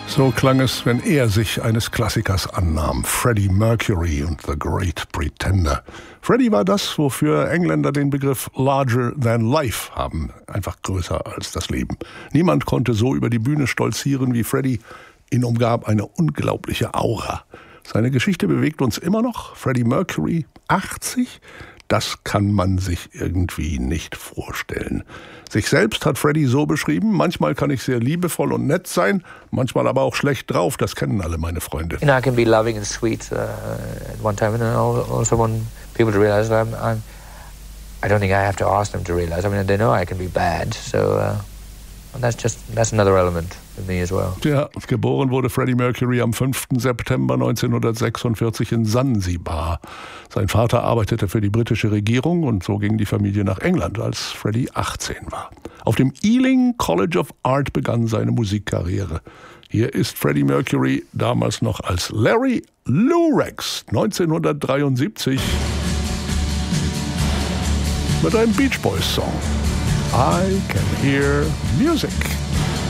So klang es, wenn er sich eines Klassikers annahm. Freddie Mercury und The Great Pretender. Freddie war das, wofür Engländer den Begriff larger than life haben. Einfach größer als das Leben. Niemand konnte so über die Bühne stolzieren wie Freddie. Ihn umgab eine unglaubliche Aura. Seine Geschichte bewegt uns immer noch. Freddie Mercury, 80? Das kann man sich irgendwie nicht vorstellen. Sich selbst hat Freddie so beschrieben: manchmal kann ich sehr liebevoll und nett sein, manchmal aber auch schlecht drauf. Das kennen alle meine Freunde. You know, I can be loving and sweet at one time, and I also want people to realize that I don't think I have to ask them to realize. I mean, they know I can be bad, so that's another element in me as well. Ja, geboren wurde Freddie Mercury am 5. September 1946 in Sansibar. Sein Vater arbeitete für die britische Regierung und so ging die Familie nach England, als Freddie 18 war. Auf dem Ealing College of Art begann seine Musikkarriere. Hier ist Freddie Mercury damals noch als Larry Lurex 1973 mit einem Beach Boys Song. I Can Hear Music.